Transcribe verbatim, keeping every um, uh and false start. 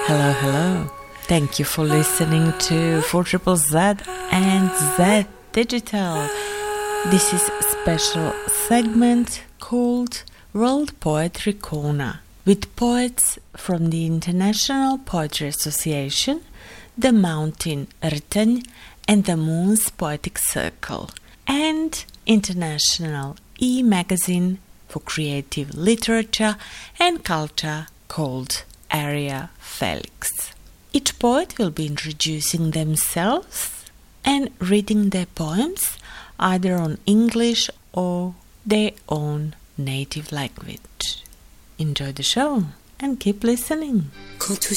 Hello, hello. Thank you for listening to four triple Z and Z Digital. This is a special segment called World Poetry Corner with poets from the International Poetry Association, the Mountain Rten and the Moon's Poetic Circle, and International e-magazine for creative literature and culture called Area Felix. Each poet will be introducing themselves and reading their poems either on English or their own native language. Enjoy the show and keep listening. Quand tout